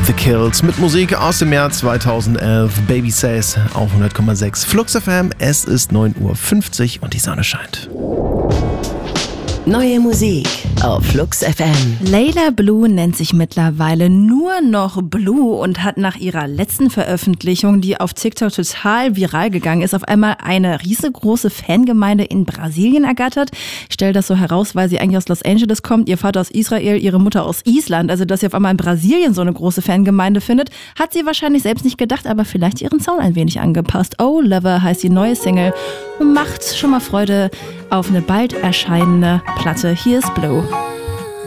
The Kills mit Musik aus dem Jahr 2011. Baby Says auf 100,6 Flux FM. Es ist 9:50 Uhr und die Sonne scheint. Neue Musik auf Flux FM. Layla Blue nennt sich mittlerweile nur noch Blue und hat nach ihrer letzten Veröffentlichung, die auf TikTok total viral gegangen ist, auf einmal eine riesengroße Fangemeinde in Brasilien ergattert. Ich stelle das so heraus, weil sie eigentlich aus Los Angeles kommt, ihr Vater aus Israel, ihre Mutter aus Island. Also, dass sie auf einmal in Brasilien so eine große Fangemeinde findet, hat sie wahrscheinlich selbst nicht gedacht, aber vielleicht ihren Sound ein wenig angepasst. Oh Lover heißt die neue Single und macht schon mal Freude auf eine bald erscheinende Platte. Hier ist Blue.